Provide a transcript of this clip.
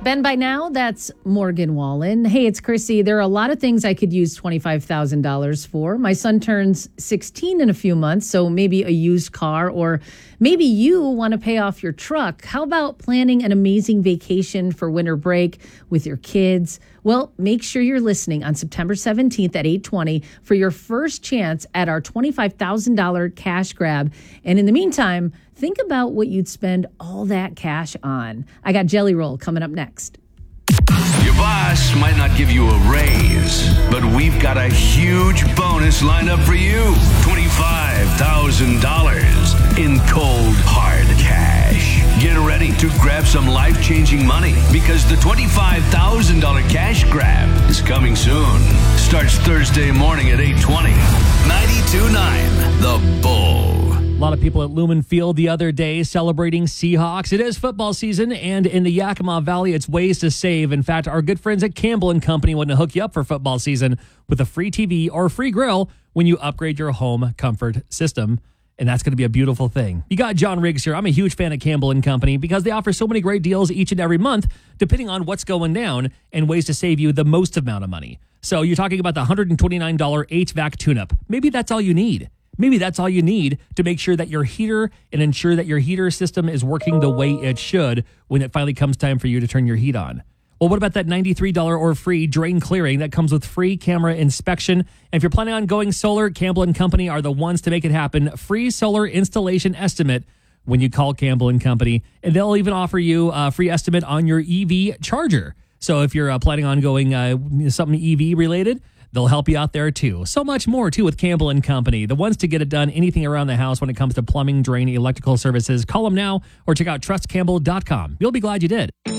Ben, by now, that's Morgan Wallen. Hey, it's Chrissy. There are a lot of things I could use $25,000 for. My son turns 16 in a few months, so maybe a used car, or maybe you want to pay off your truck. How about planning an amazing vacation for winter break with your kids? Well, make sure you're listening on September 17th at 8:20 for your first chance at our $25,000 cash grab. And in the meantime, think about what you'd spend all that cash on. I got Jelly Roll coming up next. Your boss might not give you a raise, but we've got a huge bonus lined up for you. $25,000 in cold, hard cash. Get ready to grab some life-changing money because the $25,000 cash grab is coming soon. Starts Thursday morning at 8:20. 92.9 The Bull. A lot of people at Lumen Field the other day celebrating Seahawks. It is football season, and in the Yakima Valley, it's ways to save. In fact, our good friends at Campbell & Company want to hook you up for football season with a free TV or free grill when you upgrade your home comfort system. And that's going to be a beautiful thing. You got John Riggs here. I'm a huge fan of Campbell & Company because they offer so many great deals each and every month, depending on what's going down and ways to save you the most amount of money. So you're talking about the $129 HVAC tune-up. Maybe that's all you need. Maybe that's all you need to make sure that your heater and ensure that your heater system is working the way it should when it finally comes time for you to turn your heat on. Well, what about that $93 or free drain clearing that comes with free camera inspection? And if you're planning on going solar, Campbell & Company are the ones to make it happen. Free solar installation estimate when you call Campbell & Company. And they'll even offer you a free estimate on your EV charger. So if you're planning on going something EV related, they'll help you out there too. So much more too with Campbell & Company. The ones to get it done, anything around the house when it comes to plumbing, drain, electrical services. Call them now or check out trustcampbell.com. You'll be glad you did.